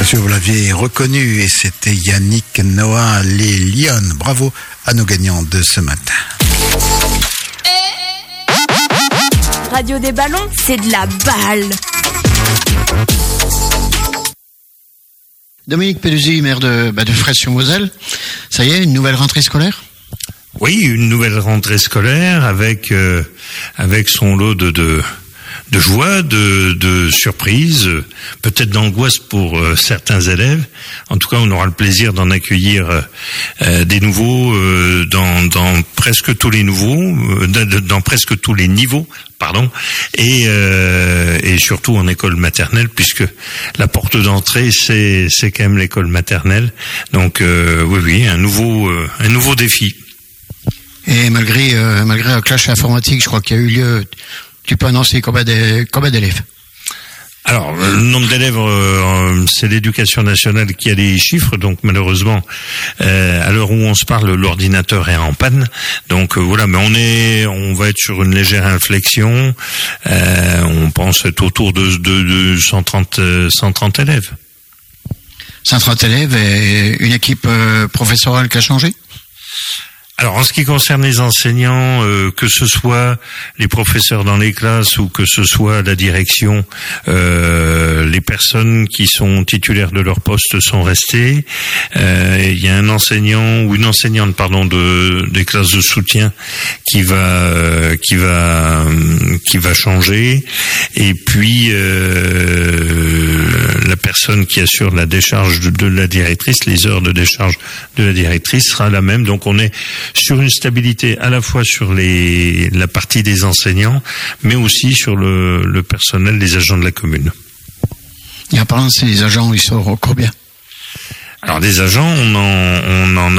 sûr, vous l'aviez reconnu et c'était Yannick Noah, les Lyon. Bravo à nos gagnants de ce matin. Radio des ballons, c'est de la balle. Dominique Peduzzi, maire de Fraisse-sur-Moselle. Ça y est, une nouvelle rentrée scolaire ? Oui, une nouvelle rentrée scolaire avec son lot de joie, de surprise, peut-être d'angoisse pour certains élèves. En tout cas, on aura le plaisir d'en accueillir des nouveaux dans presque tous les dans presque tous les niveaux, et surtout en école maternelle, puisque la porte d'entrée c'est quand même l'école maternelle. Donc oui, un nouveau défi. Et malgré un clash informatique, je crois qu'il y a eu lieu. Tu peux annoncer combien d'élèves ? Alors, le nombre d'élèves, c'est l'Éducation nationale qui a les chiffres, donc malheureusement, à l'heure où on se parle, l'ordinateur est en panne. Donc voilà, mais on va être sur une légère inflexion. On pense être autour de 130 élèves. 130 élèves et une équipe professorale qui a changé ? Alors, en ce qui concerne les enseignants, que ce soit les professeurs dans les classes ou que ce soit la direction, les personnes qui sont titulaires de leur poste sont restées. Il y a un enseignant ou une enseignante, des classes de soutien qui va changer. Et puis la personne qui assure la décharge de la directrice, les heures de décharge de la directrice sera la même. Donc on est sur une stabilité à la fois sur la partie des enseignants, mais aussi sur le personnel des agents de la commune. Et en parlant de ces agents, ils sont combien ? Alors des agents, on en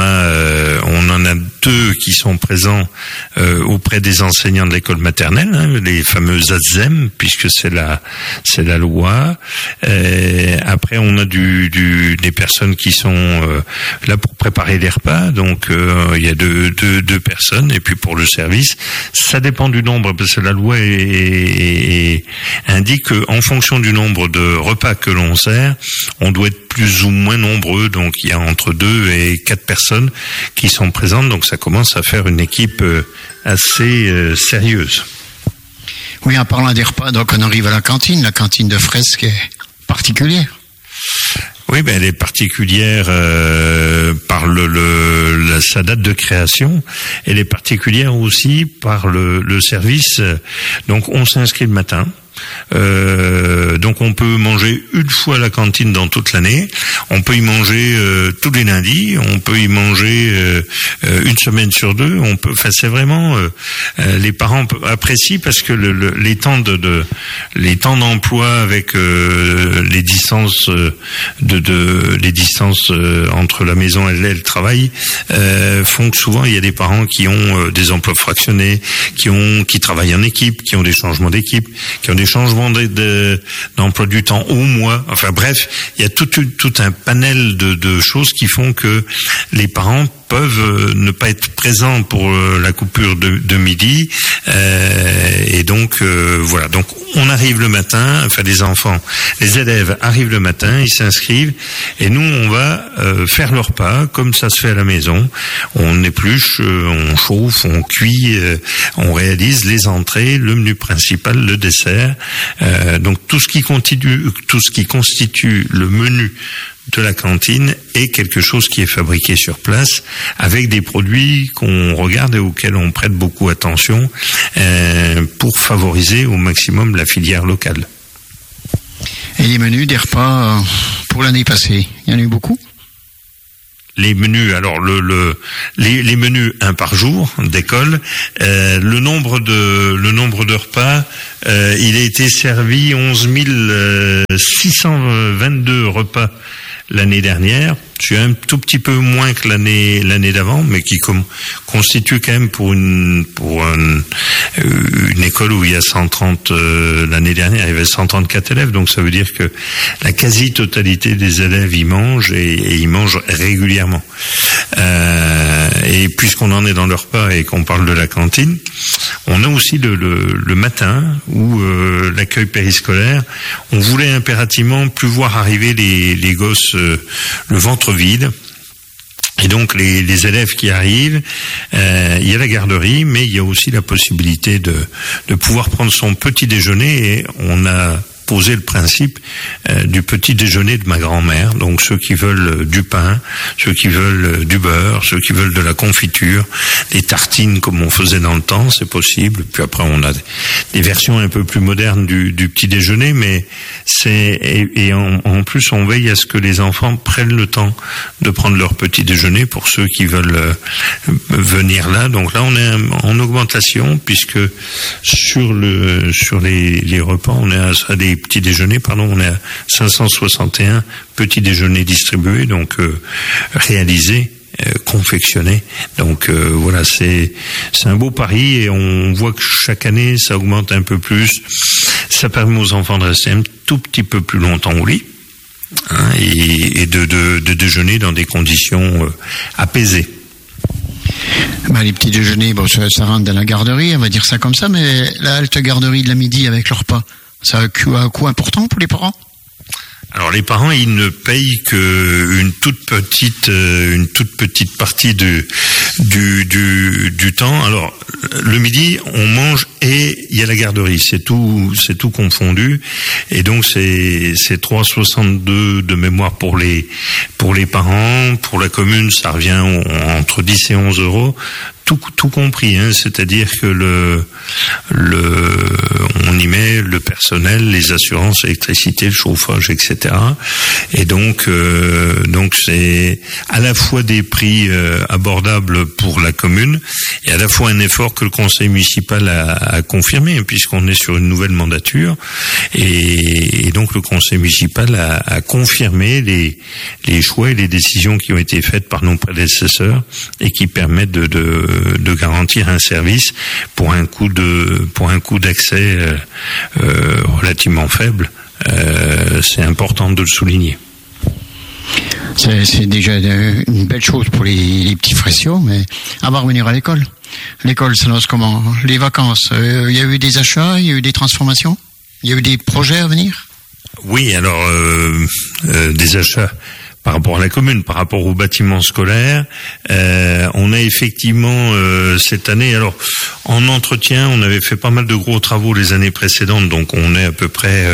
a 2 qui sont présents auprès des enseignants de l'école maternelle, les fameux ATSEM, puisque c'est la loi. Après, on a des personnes qui sont là pour préparer les repas, donc il y a deux personnes. Et puis pour le service, ça dépend du nombre, parce que la loi indique qu'en fonction du nombre de repas que l'on sert, on doit être plus ou moins nombreux. Donc il y a entre 2 et 4 personnes qui sont présentes, donc ça commence à faire une équipe assez sérieuse. Oui, en parlant des repas, donc on arrive à la cantine de Fraisse qui est particulière. Oui, elle est particulière par sa date de création. Elle est particulière aussi par le service. Donc on s'inscrit le matin. Donc on peut manger une fois à la cantine dans toute l'année. On peut y manger tous les lundis. On peut y manger une semaine sur 2. C'est vraiment les parents apprécient parce que les temps d'emploi avec les distances les distances entre la maison et le travail font que souvent il y a des parents qui ont des emplois fractionnés, qui travaillent en équipe, qui ont des changements d'équipe, qui ont des changements d'emploi du temps au mois. Enfin bref, il y a tout un panel de choses qui font que les parents peuvent ne pas être présents pour la coupure de midi, et donc voilà. Donc on arrive le matin, enfin les élèves arrivent le matin, ils s'inscrivent, et nous on va faire leur repas comme ça se fait à la maison. On épluche, on chauffe, on cuit, on réalise les entrées, le menu principal, le dessert. Donc tout ce qui constitue le menu de la cantine est quelque chose qui est fabriqué sur place avec des produits qu'on regarde et auxquels on prête beaucoup attention pour favoriser au maximum la filière locale. Et les menus des repas pour l'année passée, il y en a eu beaucoup ? Les menus, alors les menus 1 par jour d'école, le nombre de repas, il a été servi 11 622 repas l'année dernière. C'est un tout petit peu moins que l'année d'avant, mais qui constitue quand même pour une école où il y a 130 l'année dernière, il y avait 134 élèves, donc ça veut dire que la quasi-totalité des élèves y mangent et y mangent régulièrement. Et puisqu'on en est dans le repas et qu'on parle de la cantine, on a aussi le matin où l'accueil périscolaire, on voulait impérativement plus voir arriver les gosses le ventre vide. Et donc les élèves qui arrivent, il y a la garderie, mais il y a aussi la possibilité de pouvoir prendre son petit déjeuner, et on a posé le principe du petit déjeuner de ma grand-mère. Donc ceux qui veulent du pain, ceux qui veulent du beurre, ceux qui veulent de la confiture, des tartines comme on faisait dans le temps, c'est possible. Puis après on a des versions un peu plus modernes du petit déjeuner, mais en plus on veille à ce que les enfants prennent le temps de prendre leur petit déjeuner pour ceux qui veulent venir là. Donc là on est en augmentation, puisque sur les repas on est à des petits déjeuners, on est à 561 petits déjeuners distribués, donc réalisés, confectionnés. Donc voilà, c'est un beau pari, et on voit que chaque année ça augmente un peu plus. Ça permet aux enfants de rester un tout petit peu plus longtemps au lit, et de déjeuner dans des conditions apaisées. Les petits déjeuners, ça rentre dans la garderie, on va dire ça comme ça, mais la halte garderie de la midi avec le repas, ça a un coût important pour les parents? Alors les parents, ils ne payent qu'une toute petite partie du temps. Alors le midi, on mange et il y a la garderie, c'est tout confondu, et donc c'est 3,62 de mémoire pour les parents. Pour la commune, ça revient entre 10 et 11 euros. Tout compris, c'est-à-dire que on y met le personnel, les assurances, l'électricité, le chauffage, etc. Et donc c'est à la fois des prix abordables pour la commune, et à la fois un effort que le conseil municipal a confirmé, puisqu'on est sur une nouvelle mandature, et donc le conseil municipal a confirmé les choix et les décisions qui ont été faites par nos prédécesseurs, et qui permettent de garantir un service pour un coût d'accès relativement faible. C'est important de le souligner. C'est déjà une belle chose pour les petits fraissions, mais à revenir à l'école. L'école s'annonce comment? Les vacances, il y a eu des achats, il y a eu des transformations, il y a eu des projets à venir? Oui, alors des achats par rapport à la commune, par rapport aux bâtiments scolaires, on a effectivement cette année, alors en entretien, on avait fait pas mal de gros travaux les années précédentes, donc on est à peu près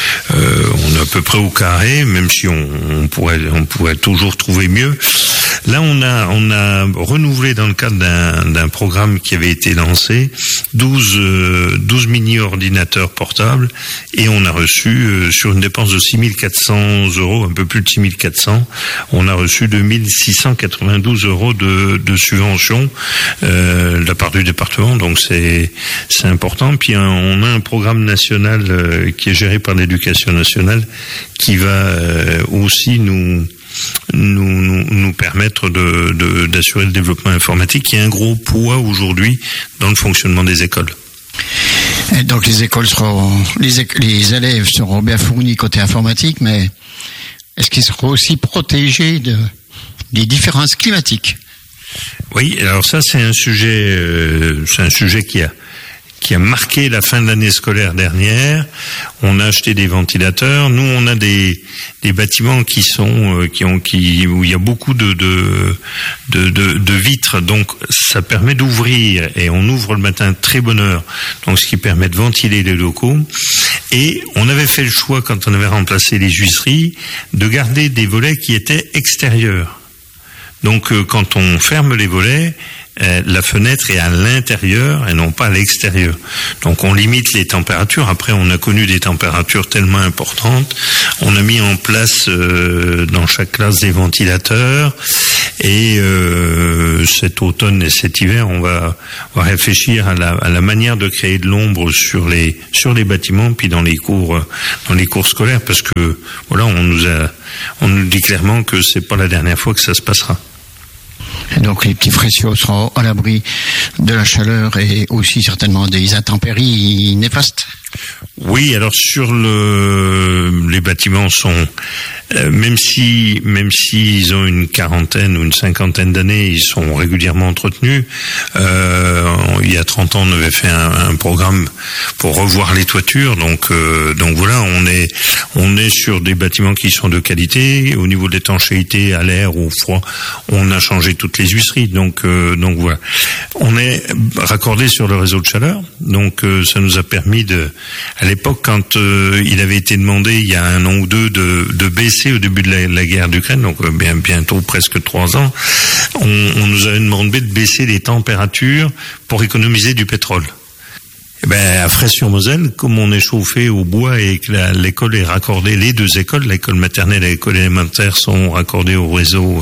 au carré, même si on pourrait toujours trouver mieux. Là, on a renouvelé dans le cadre d'un programme qui avait été lancé 12 mini-ordinateurs portables, et on a reçu, sur une dépense de 6 400 €, un peu plus de 6 400, on a reçu 2 692 € de subventions de la part du département, donc c'est important. Puis on a un programme national qui est géré par l'Éducation nationale, qui va aussi nous permettre d'assurer le développement informatique, qui est un gros poids aujourd'hui dans le fonctionnement des écoles. Et donc les élèves seront bien fournis côté informatique, mais est-ce qu'ils seront aussi protégés des différences climatiques? Oui, alors ça c'est un sujet qui a marqué la fin de l'année scolaire dernière. On a acheté des ventilateurs. Nous, on a des bâtiments où il y a beaucoup de vitres, donc ça permet d'ouvrir, et on ouvre le matin très bonne heure, donc ce qui permet de ventiler les locaux. Et on avait fait le choix, quand on avait remplacé les huisseries, de garder des volets qui étaient extérieurs. Donc quand on ferme les volets, la fenêtre est à l'intérieur et non pas à l'extérieur. Donc on limite les températures. Après, on a connu des températures tellement importantes. On a mis en place dans chaque classe des ventilateurs. Et cet automne et cet hiver, on va réfléchir à la manière de créer de l'ombre sur les bâtiments, puis dans les cours scolaires, parce que voilà, on nous dit clairement que c'est pas la dernière fois que ça se passera. Donc les petits précieux seront à l'abri de la chaleur et aussi certainement des intempéries néfastes. Oui, alors sur les bâtiments sont même s'ils ont une quarantaine ou une cinquantaine d'années, ils sont régulièrement entretenus. Il y a 30 ans, on avait fait un programme pour revoir les toitures. Donc voilà, on est sur des bâtiments qui sont de qualité. Au niveau de l'étanchéité, à l'air ou au froid, on a changé toutes les huisseries. Donc voilà, on est raccordé sur le réseau de chaleur. Donc ça nous a permis à l'époque, quand il avait été demandé il y a 1 an ou 2 de baisser au début de la guerre d'Ukraine, donc bientôt presque 3 ans, on nous avait demandé de baisser les températures pour économiser du pétrole. À Fraisse-sur-Moselle, comme on est chauffé au bois et que l'école est raccordée, les 2 écoles, l'école maternelle et l'école élémentaire sont raccordées au réseau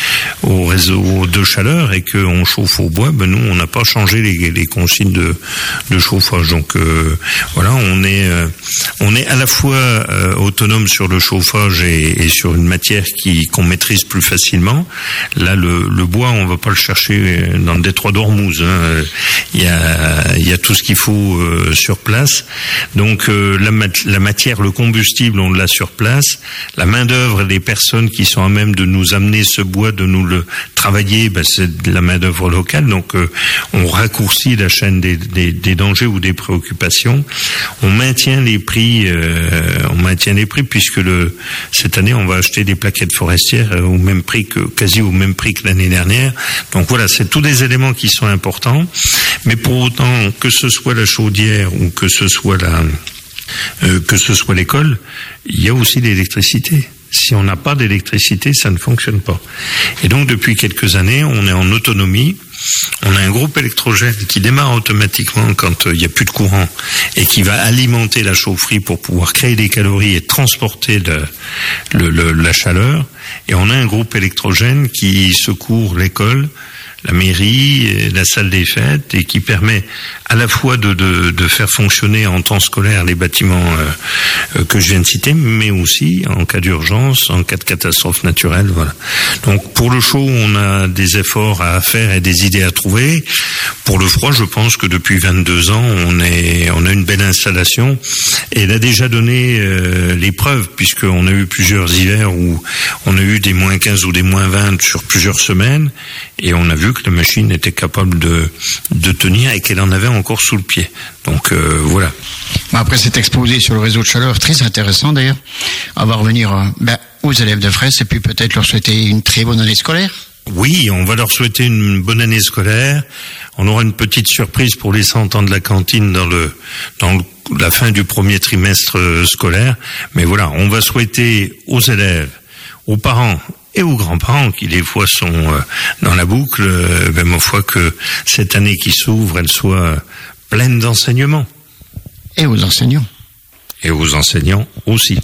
de chaleur et qu'on chauffe au bois, nous on n'a pas changé les consignes de chauffage. Donc voilà, on est à la fois autonome sur le chauffage et sur une matière qu'on maîtrise plus facilement. Là, le bois, on va pas le chercher dans le détroit d'Ormuz. Il y a tout ce qu'il faut sur place. Donc la matière, le combustible, on l'a sur place. La main d'œuvre et les personnes qui sont à même de nous amener ce bois, de nous le travailler, c'est de la main d'œuvre locale. Donc on raccourcit la chaîne des dangers ou des préoccupations. On maintient les prix puisque cette année on va acheter des plaquettes forestières quasi au même prix que l'année dernière. Donc voilà, c'est tous des éléments qui sont importants. Mais pour autant, que ce soit la chaudière ou que ce soit l'école, il y a aussi l'électricité. Si on n'a pas d'électricité, ça ne fonctionne pas. Et donc, depuis quelques années, on est en autonomie. On a un groupe électrogène qui démarre automatiquement quand il n'y a plus de courant et qui va alimenter la chaufferie pour pouvoir créer des calories et transporter la chaleur. Et on a un groupe électrogène qui secourt l'école, la mairie, la salle des fêtes, et qui permet à la fois de faire fonctionner en temps scolaire les bâtiments que je viens de citer, mais aussi en cas d'urgence, en cas de catastrophe naturelle. Voilà. Donc pour le chaud, on a des efforts à faire et des idées à trouver. Pour le froid, je pense que depuis 22 ans, on a une belle installation, et elle a déjà donné les preuves, puisqu'on a eu plusieurs hivers où on a eu des moins 15 ou des moins 20 sur plusieurs semaines, et on a vu que la machine était capable de tenir et qu'elle en avait encore sous le pied. Donc voilà. Après cet exposé sur le réseau de chaleur, très intéressant d'ailleurs, on va revenir aux élèves de Fraisse et puis peut-être leur souhaiter une très bonne année scolaire. Oui, on va leur souhaiter une bonne année scolaire. On aura une petite surprise pour les 100 ans de la cantine dans la fin du premier trimestre scolaire. Mais voilà, on va souhaiter aux élèves, aux parents et aux grands-parents qui des fois sont dans la boucle, ma foi que cette année qui s'ouvre, elle soit pleine d'enseignements. Et aux enseignants. Et aux enseignants aussi.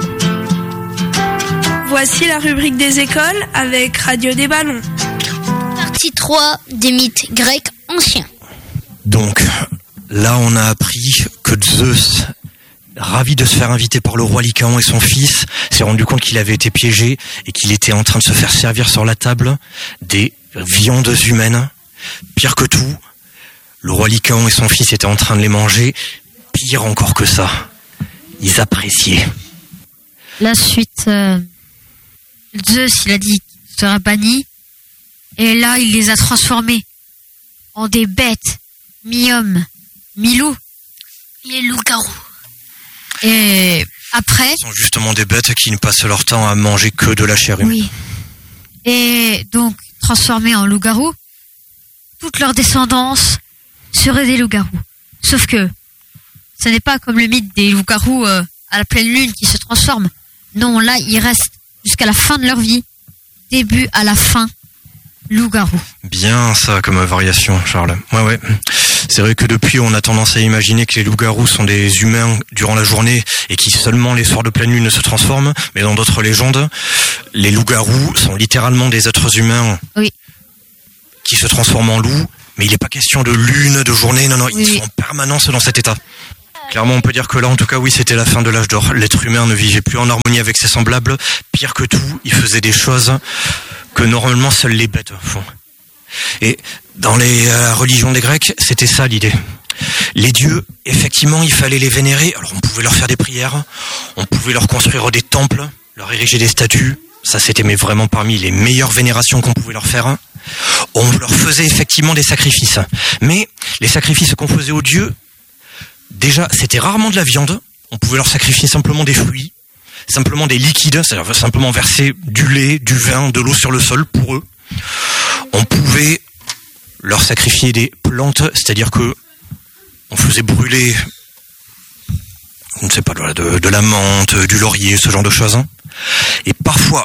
Voici la rubrique des écoles avec Radio des Ballons. Partie 3 des mythes grecs anciens. Donc, là on a appris que Zeus, ravi de se faire inviter par le roi Lycaon et son fils, s'est rendu compte qu'il avait été piégé et qu'il était en train de se faire servir sur la table des viandes humaines. Pire que tout, le roi Lycaon et son fils étaient en train de les manger. Pire encore que ça, ils appréciaient. La suite, Zeus, il a dit qu'il serait banni, et là, il les a transformés en des bêtes, mi-hommes, mi-loups. Les loups-garous. Et après... Ce sont justement des bêtes qui ne passent leur temps à manger que de la chair humaine. Oui. Et donc, transformés en loups-garous, toute leur descendance serait des loups-garous. Sauf que, ce n'est pas comme le mythe des loups-garous à la pleine lune qui se transforment. Non, là, ils restent jusqu'à la fin de leur vie, début à la fin, loup-garou. Bien ça comme variation, Charles. Ouais. C'est vrai que depuis, on a tendance à imaginer que les loups-garous sont des humains durant la journée et qui seulement les soirs de pleine lune se transforment. Mais dans d'autres légendes, les loups-garous sont littéralement des êtres humains qui se transforment en loups. Mais il n'est pas question de lune, de journée, non, ils sont en permanence dans cet état. Clairement, on peut dire que là, en tout cas, oui, c'était la fin de l'âge d'or. L'être humain ne vivait plus en harmonie avec ses semblables. Pire que tout, il faisait des choses que normalement seules les bêtes font. Et dans la religion des Grecs, c'était ça l'idée. Les dieux, effectivement, il fallait les vénérer. Alors on pouvait leur faire des prières, on pouvait leur construire des temples, leur ériger des statues. Ça, c'était vraiment parmi les meilleures vénérations qu'on pouvait leur faire. On leur faisait effectivement des sacrifices. Mais les sacrifices qu'on faisait aux dieux, déjà, c'était rarement de la viande. On pouvait leur sacrifier simplement des fruits, simplement des liquides, c'est-à-dire simplement verser du lait, du vin, de l'eau sur le sol pour eux. On pouvait leur sacrifier des plantes, c'est-à-dire que on faisait brûler, je ne sais pas, de la menthe, du laurier, ce genre de choses. Et parfois,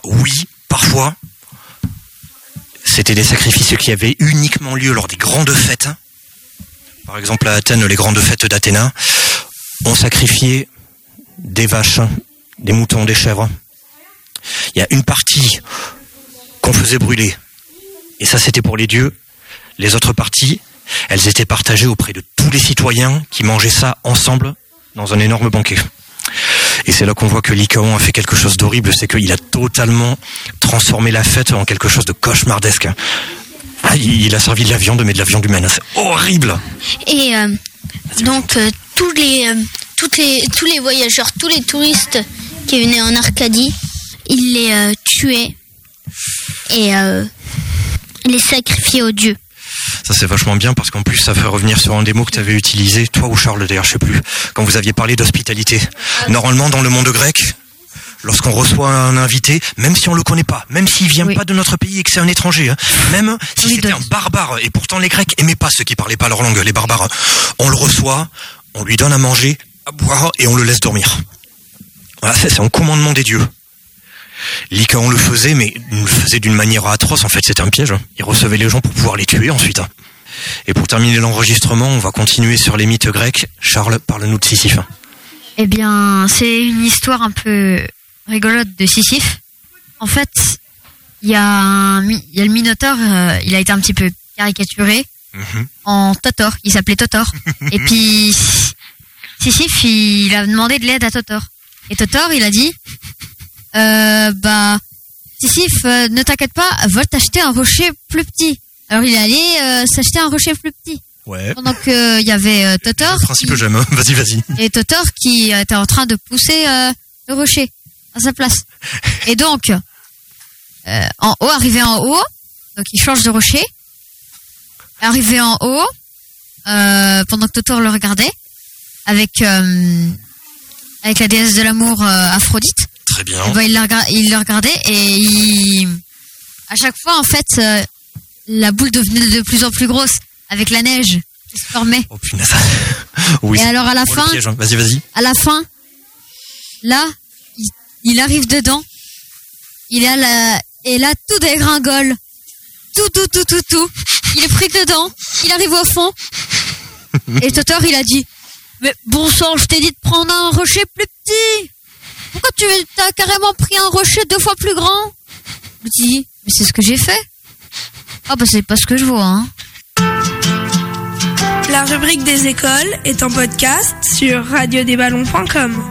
c'était des sacrifices qui avaient uniquement lieu lors des grandes fêtes. Par exemple, à Athènes, les grandes fêtes d'Athéna, on sacrifiait des vaches, des moutons, des chèvres. Il y a une partie qu'on faisait brûler. Et ça, c'était pour les dieux. Les autres parties, elles étaient partagées auprès de tous les citoyens qui mangeaient ça ensemble dans un énorme banquet. Et c'est là qu'on voit que Lycaon a fait quelque chose d'horrible, c'est qu'il a totalement transformé la fête en quelque chose de cauchemardesque. Il a servi de la viande, mais de la viande humaine. C'est horrible. Et donc tous les voyageurs, tous les touristes qui venaient en Arcadie, il les tuait et les sacrifiait aux dieux. Ça, c'est vachement bien parce qu'en plus ça fait revenir sur un des mots que tu avais utilisé, toi ou Charles d'ailleurs, je sais plus, quand vous aviez parlé d'hospitalité. Normalement dans le monde grec, lorsqu'on reçoit un invité, même si on le connaît pas, même s'il vient pas de notre pays et que c'est un étranger, même si c'était un barbare, et pourtant les Grecs aimaient pas ceux qui parlaient pas leur langue, les barbares, on le reçoit, on lui donne à manger, à boire et on le laisse dormir. Voilà, c'est un commandement des dieux. Lycaon le faisait, mais il le faisait d'une manière atroce. En fait, c'était un piège. Il recevait les gens pour pouvoir les tuer ensuite. Et pour terminer l'enregistrement, on va continuer sur les mythes grecs. Charles, parle-nous de Sisyphe. Eh bien, c'est une histoire un peu rigolote de Sisyphe. En fait, il y a le Minotaure, il a été un petit peu caricaturé en Totor. Il s'appelait Totor. Et puis, Sisyphe, il a demandé de l'aide à Totor. Et Totor, il a dit... Sisyphe, ne t'inquiète pas, va t'acheter un rocher plus petit. Alors il est allé s'acheter un rocher plus petit. Ouais. Pendant que il y avait Totor. Le principe j'aime. Vas-y. Et Totor qui était en train de pousser le rocher à sa place. Et donc arrivé en haut, donc il change de rocher. Arrivé en haut, pendant que Totor le regardait, avec la déesse de l'amour Aphrodite. Très bien. Il le regardait et à chaque fois, en fait, la boule devenait de plus en plus grosse avec la neige qui se formait. Oh punaise. Oui. Et alors à la fin, piège, hein. Vas-y. À la fin, là, il arrive dedans. Et là, tout dégringole. Tout. Il est pris dedans. Il arrive au fond. Et Totor, il a dit, mais bon sang, je t'ai dit de prendre un rocher plus petit. Pourquoi tu as carrément pris un rocher 2 fois plus grand? Je dis, mais c'est ce que j'ai fait. Ah bah c'est pas ce que je vois, hein. La rubrique des écoles est en podcast sur radiodesballons.com.